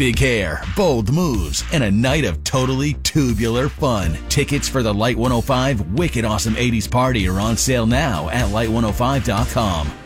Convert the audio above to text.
Big hair, bold moves, and a night of totally tubular fun. Tickets for the Light 105 Wicked Awesome 80s Party are on sale now at Light105.com.